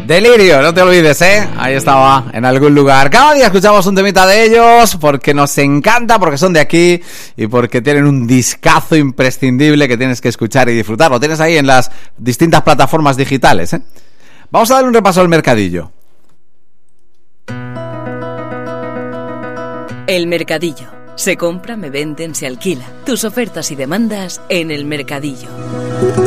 Delirio, no te olvides, ahí estaba, en algún lugar. Cada día escuchamos un temita de ellos porque nos encanta, porque son de aquí y porque tienen un discazo imprescindible que tienes que escuchar y disfrutar. Lo tienes ahí en las distintas plataformas digitales, Vamos a darle un repaso al mercadillo. El Mercadillo. Se compra, me venden, se alquila. Tus ofertas y demandas en El Mercadillo.